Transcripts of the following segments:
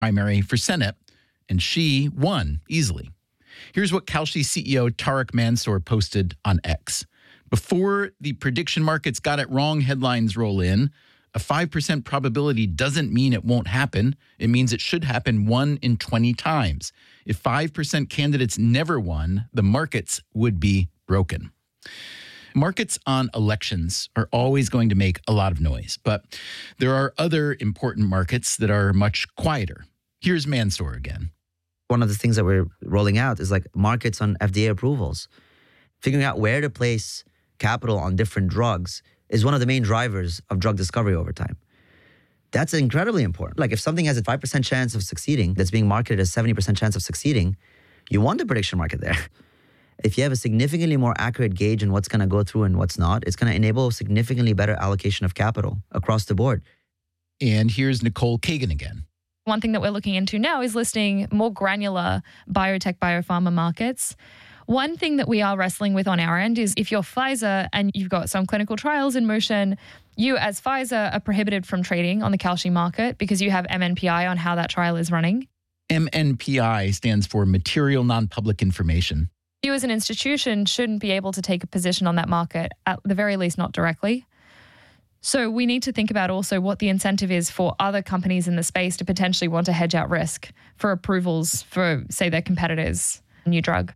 primary for Senate, and she won easily. Here's what Kalshi CEO Tariq Mansour posted on X. Before the prediction markets got it wrong, headlines roll in. A 5% probability doesn't mean it won't happen. It means it should happen 1 in 20 times. If 5% candidates never won, the markets would be broken. Markets on elections are always going to make a lot of noise, but there are other important markets that are much quieter. Here's Mansour again. One of the things that we're rolling out is like markets on FDA approvals. Figuring out where to place capital on different drugs is one of the main drivers of drug discovery over time. That's incredibly important. Like if something has a 5% chance of succeeding that's being marketed as 70% chance of succeeding, you want the prediction market there. If you have a significantly more accurate gauge in what's going to go through and what's not, it's going to enable significantly better allocation of capital across the board. And here's Nicole Kagan again. One thing that we're looking into now is listing more granular biotech, biopharma markets. One thing that we are wrestling with on our end is if you're Pfizer and you've got some clinical trials in motion, you as Pfizer are prohibited from trading on the Kalshi market because you have MNPI on how that trial is running. MNPI stands for Material Non-Public Information. You as an institution shouldn't be able to take a position on that market, at the very least not directly. So we need to think about also what the incentive is for other companies in the space to potentially want to hedge out risk for approvals for, say, their competitors' new drug.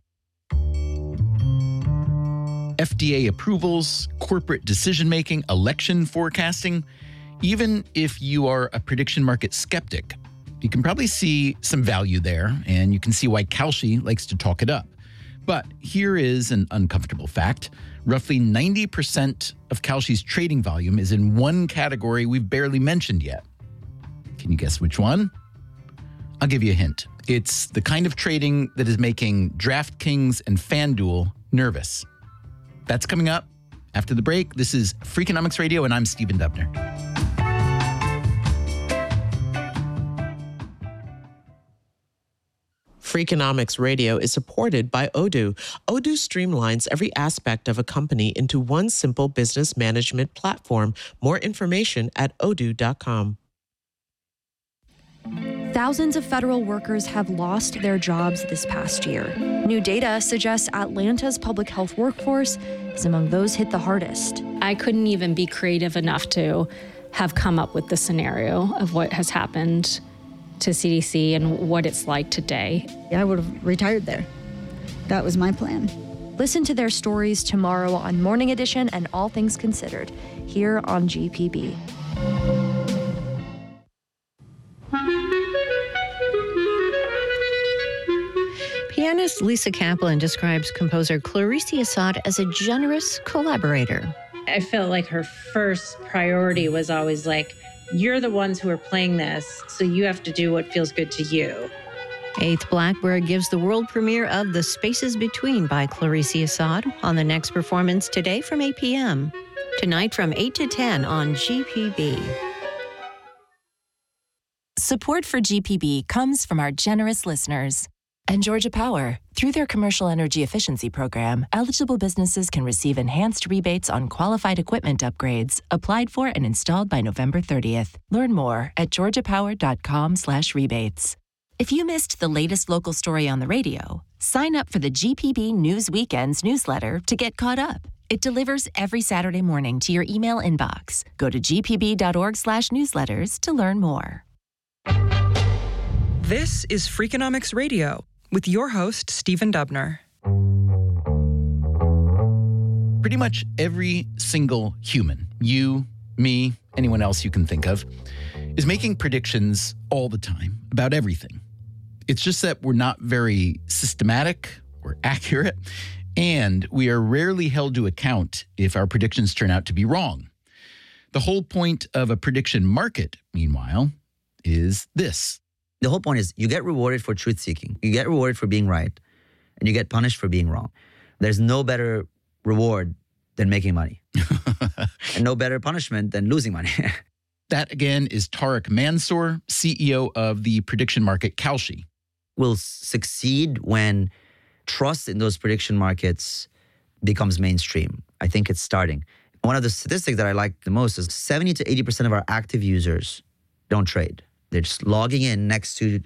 FDA approvals, corporate decision-making, election forecasting. Even if you are a prediction market skeptic, you can probably see some value there, and you can see why Kalshi likes to talk it up. But here is an uncomfortable fact. Roughly 90% of Kalshi's trading volume is in one category we've barely mentioned yet. Can you guess which one? I'll give you a hint. It's the kind of trading that is making DraftKings and FanDuel nervous. That's coming up after the break. This is Freakonomics Radio, and I'm Stephen Dubner. Freakonomics Radio is supported by Odoo. Odoo streamlines every aspect of a company into one simple business management platform. More information at odoo.com. Thousands of federal workers have lost their jobs this past year. New data suggests Atlanta's public health workforce is among those hit the hardest. I couldn't even be creative enough to have come up with the scenario of what has happened to CDC and what it's like today. I would have retired there. That was my plan. Listen to their stories tomorrow on Morning Edition and All Things Considered, here on GPB. Pianist Lisa Kaplan describes composer Clarice Assad as a generous collaborator. I felt like her first priority was always like, you're the ones who are playing this, so you have to do what feels good to you. Eighth Blackbird gives the world premiere of The Spaces Between by Clarice Assad on the next performance today from 8 p.m. Tonight from 8 to 10 on GPB. Support for GPB comes from our generous listeners. And Georgia Power. Through their commercial energy efficiency program, eligible businesses can receive enhanced rebates on qualified equipment upgrades applied for and installed by November 30th. Learn more at georgiapower.com/rebates. If you missed the latest local story on the radio, sign up for the GPB News Weekends newsletter to get caught up. It delivers every Saturday morning to your email inbox. Go to gpb.org/newsletters to learn more. This is Freakonomics Radio with your host, Stephen Dubner. Pretty much every single human, you, me, anyone else you can think of, is making predictions all the time about everything. It's just that we're not very systematic or accurate, and we are rarely held to account if our predictions turn out to be wrong. The whole point of a prediction market, meanwhile, is this. The whole point is you get rewarded for truth seeking. You get rewarded for being right, and you get punished for being wrong. There's no better reward than making money, and no better punishment than losing money. That, again, is Tariq Mansour, CEO of the prediction market Kalshi. Will succeed when trust in those prediction markets becomes mainstream. I think it's starting. One of the statistics that I like the most is 70 to 80% of our active users don't trade. They're just logging in next to